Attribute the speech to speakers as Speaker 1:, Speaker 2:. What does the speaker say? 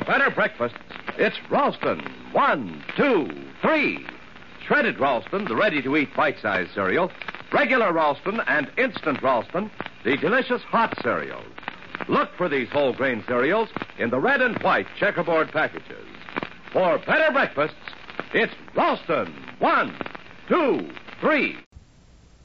Speaker 1: better breakfasts, it's Ralston. 1, 2, 3. Shredded Ralston, the ready-to-eat bite-sized cereal. Regular Ralston and Instant Ralston, the delicious hot cereals. Look for these whole grain cereals in the red and white checkerboard packages. For better breakfasts, it's Ralston. 1, 2, 3.